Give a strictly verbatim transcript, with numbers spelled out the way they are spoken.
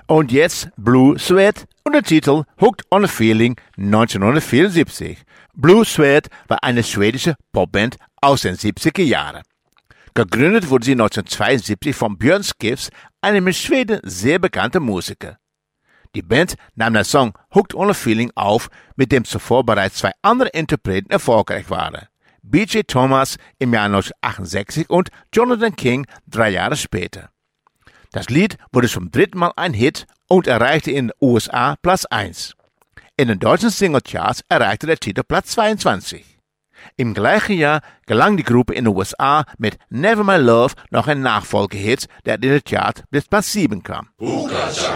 Und jetzt Blue Suede und der Titel Hooked on a Feeling neunzehnhundertvierundsiebzig. Blue Suede war eine schwedische Popband aus den siebziger Jahren. Gegründet wurde sie neunzehnhundertzweiundsiebzig von Björn Skifs, einem in Schweden sehr bekannten Musiker. Die Band nahm den Song Hooked on a Feeling auf, mit dem zuvor bereits zwei andere Interpreten erfolgreich waren. B J Thomas im Jahr neunzehnhundertachtundsechzig und Jonathan King drei Jahre später. Das Lied wurde zum dritten Mal ein Hit und erreichte in den U S A Platz eins. In den deutschen Singlecharts erreichte der Titel Platz zweiundzwanzig. Im gleichen Jahr gelang die Gruppe in den U S A mit Never My Love noch ein Nachfolgehit, der in den Chart bis Platz sieben kam.